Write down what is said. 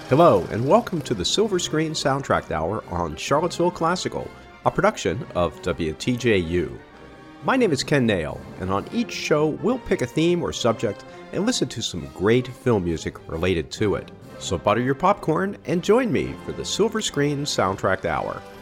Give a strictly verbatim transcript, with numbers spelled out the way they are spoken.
Hello, and welcome to the Silver Screen Soundtrack Hour on Charlottesville Classical, a production of W T J U. My name is Ken Nail, and on each show we'll pick a theme or subject and listen to some great film music related to it. So butter your popcorn and join me for the Silver Screen Soundtrack Hour.